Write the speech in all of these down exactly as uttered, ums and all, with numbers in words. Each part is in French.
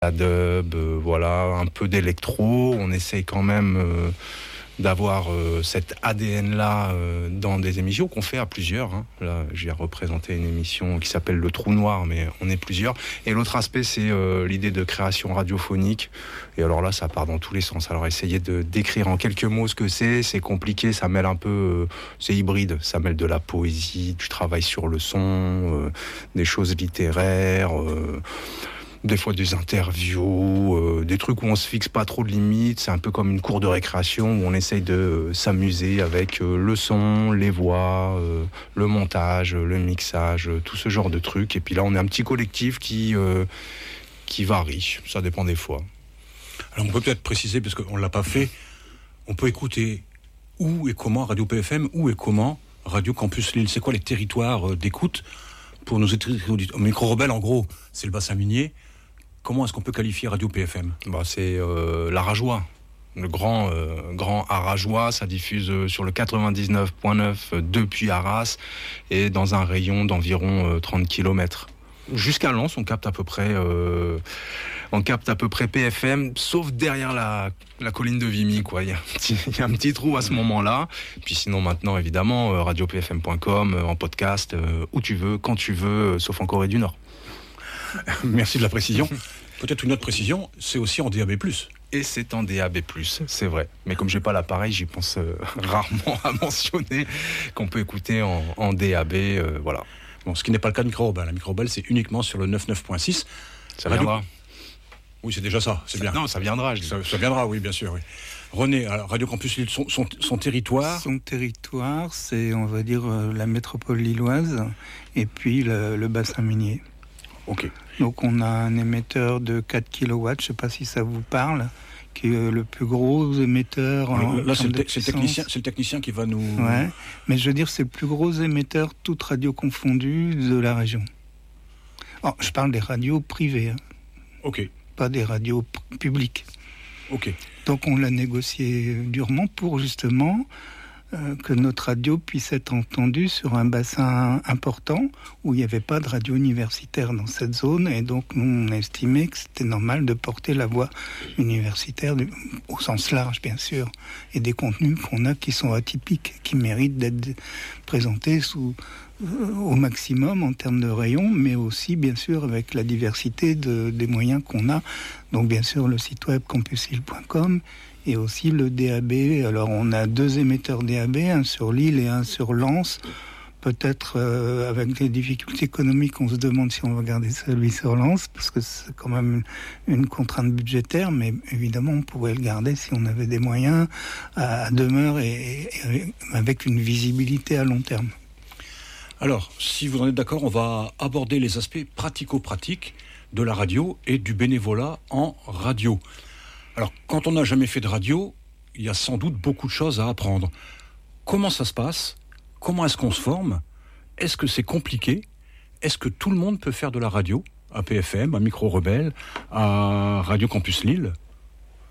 la dub, euh, voilà, un peu d'électro. On essaye quand même euh, d'avoir euh, cet A D N-là euh, dans des émissions qu'on fait à plusieurs. Hein. Là, j'ai représenté une émission qui s'appelle Le Trou Noir, mais on est plusieurs. Et l'autre aspect, c'est euh, l'idée de création radiophonique. Et alors là, ça part dans tous les sens. Alors, essayer de décrire en quelques mots ce que c'est, c'est compliqué. Ça mêle un peu, euh, c'est hybride. Ça mêle de la poésie, du travail sur le son, euh, des choses littéraires... Euh, des fois des interviews, euh, des trucs où on se fixe pas trop de limites. C'est un peu comme une cour de récréation où on essaye de euh, s'amuser avec euh, le son, les voix, euh, le montage, le mixage, euh, tout ce genre de trucs. Et puis là, on est un petit collectif qui, euh, qui varie. Ça dépend des fois. Alors on peut peut-être préciser, parce qu'on ne l'a pas fait, on peut écouter où et comment Radio P F M, où et comment Radio Campus Lille. C'est quoi les territoires d'écoute pour nos auditeurs? Micro-Rebelle, en gros, c'est le bassin minier. Comment est-ce qu'on peut qualifier Radio P F M? Bah, c'est euh, l'Arajois. Le grand, euh, grand Arajois, ça diffuse euh, sur le quatre-vingt-dix-neuf virgule neuf euh, depuis Arras et dans un rayon d'environ euh, trente kilomètres. Jusqu'à Lens, on capte à peu près, euh, on capte à peu près P F M, sauf derrière la, la colline de Vimy, quoi. Il y a un petit, il y a un petit trou à ce moment-là. Puis sinon, maintenant, évidemment, euh, radio p f m point com, euh, en podcast, euh, où tu veux, quand tu veux, euh, sauf en Corée du Nord. Merci de la précision. Peut-être une autre précision, c'est aussi en D A B plus. Et c'est en D A B plus, c'est vrai. Mais comme j'ai pas l'appareil, j'y pense euh, rarement à mentionner qu'on peut écouter en, en D A B, euh, voilà. Bon, ce qui n'est pas le cas de Micro-Rebelle. La Micro-Rebelle, c'est uniquement sur le quatre-vingt-dix-neuf virgule six. Ça Radio... viendra. Oui, c'est déjà ça, c'est ça, bien. Non, ça viendra. Je dis. Ça, ça viendra, oui, bien sûr. Oui. René, alors, Radio Campus Lille, son, son, son territoire. Son territoire, c'est, on va dire, euh, la métropole lilloise et puis le, le bassin minier. Ok. Donc on a un émetteur de quatre kilowatts, je ne sais pas si ça vous parle, qui est le plus gros émetteur. Alors, en, là, c'est, en le te, c'est, le technicien, c'est le technicien qui va nous... Ouais, mais je veux dire, c'est le plus gros émetteur, toutes radios confondues, de la région. Alors, je parle des radios privées, hein. Ok. Pas des radios p- publiques. Ok. Donc on l'a négocié durement pour justement... Euh, que notre radio puisse être entendue sur un bassin important où il n'y avait pas de radio universitaire dans cette zone, et donc nous on a estimé que c'était normal de porter la voix universitaire du, au sens large bien sûr, et des contenus qu'on a qui sont atypiques, qui méritent d'être présentés sous, euh, au maximum en termes de rayons, mais aussi bien sûr avec la diversité de, des moyens qu'on a. Donc bien sûr le site web campus lille point com et aussi le D A B. Alors on a deux émetteurs D A B, un sur Lille et un sur Lens. Peut-être euh, avec les difficultés économiques, on se demande si on va garder celui sur Lens, parce que c'est quand même une, une contrainte budgétaire, mais évidemment on pourrait le garder si on avait des moyens à, à demeure et, et, et avec une visibilité à long terme. Alors, si vous en êtes d'accord, on va aborder les aspects pratico-pratiques de la radio et du bénévolat en radio. Alors, quand on n'a jamais fait de radio, il y a sans doute beaucoup de choses à apprendre. Comment ça se passe ? Comment est-ce qu'on se forme ? Est-ce que c'est compliqué ? Est-ce que tout le monde peut faire de la radio ? À P F M, à Micro-Rebelle, à Radio Campus Lille ? Didier ?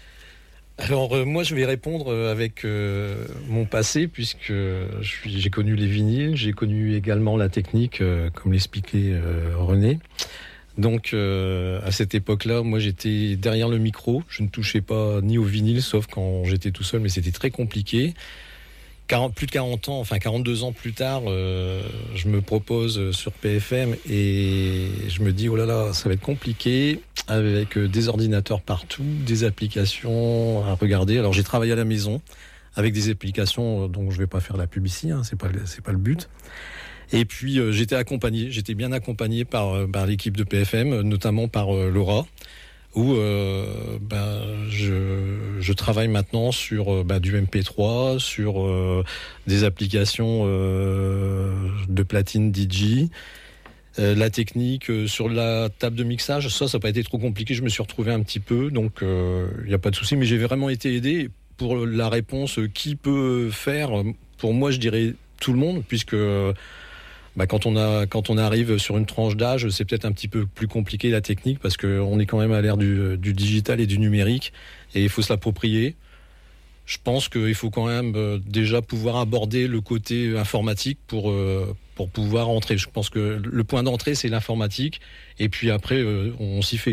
Alors euh, moi je vais répondre avec euh, mon passé, puisque je suis, j'ai connu les vinyles, j'ai connu également la technique, euh, comme l'expliquait euh, René. Donc euh, à cette époque-là, moi j'étais derrière le micro, je ne touchais pas ni au vinyle, sauf quand j'étais tout seul, mais c'était très compliqué. quarante, plus de quarante ans, enfin quarante-deux ans plus tard, euh, je me propose sur P F M et je me dis oh là là, ça va être compliqué, avec des ordinateurs partout, des applications à regarder. Alors j'ai travaillé à la maison avec des applications dont je vais pas faire la publicité, hein, c'est pas c'est pas le but. Et puis euh, j'étais accompagné, j'étais bien accompagné par, euh, par l'équipe de P F M, notamment par euh, Laura, où euh, ben, je, je travaille maintenant sur euh, ben, du M P trois, sur euh, des applications euh, de platine D J, euh, la technique euh, sur la table de mixage. Ça, ça n'a pas été trop compliqué, je me suis retrouvé un petit peu, donc il euh, n'y a pas de souci, mais j'ai vraiment été aidé. Pour la réponse, qui peut faire ? Pour moi, je dirais tout le monde, puisque... Bah, quand on a, quand on arrive sur une tranche d'âge, c'est peut-être un petit peu plus compliqué la technique, parce qu'on est quand même à l'ère du, du digital et du numérique, et il faut se l'approprier. Je pense qu'il faut quand même euh, déjà pouvoir aborder le côté informatique pour, euh, pour pouvoir entrer. Je pense que le point d'entrée, c'est l'informatique. Et puis après, euh, on s'y fait.